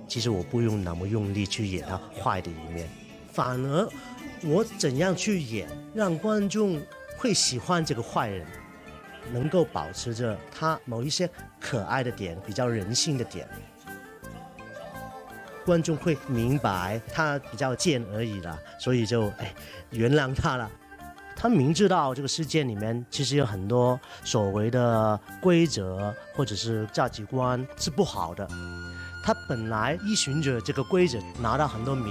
其实我不用那么用力去演他坏的一面，反而我怎样去演，让观众会喜欢这个坏人，能够保持着他某一些可爱的点，比较人性的点，观众会明白他比较贱而已啦，所以就原谅他了。他明知道这个世界里面其实有很多所谓的规则或者是价值观是不好的，他本来依循着这个规则拿到很多名